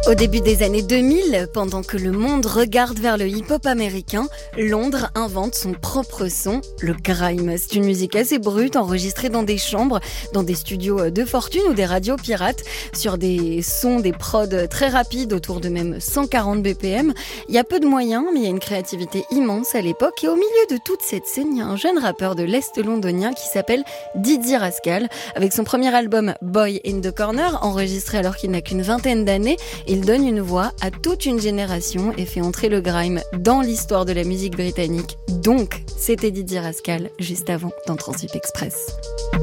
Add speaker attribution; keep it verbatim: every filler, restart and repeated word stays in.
Speaker 1: Au début des années deux mille, pendant que le monde regarde vers le hip-hop américain, Londres invente son propre son, le grime. C'est une musique assez brute, enregistrée dans des chambres, dans des studios de fortune ou des radios pirates, sur des sons, des prods très rapides, autour de même cent quarante B P M. Il y a peu de moyens, mais il y a une créativité immense à l'époque. Et au milieu de toute cette scène, il y a un jeune rappeur de l'Est londonien qui s'appelle Dizzy Rascal. Avec son premier album Boy in the Corner, enregistré alors qu'il n'a qu'une vingtaine d'années, il donne une voix à toute une génération et fait entrer le grime dans l'histoire de la musique britannique. Donc, c'était Dizzy Rascal, juste avant dans Transip Express.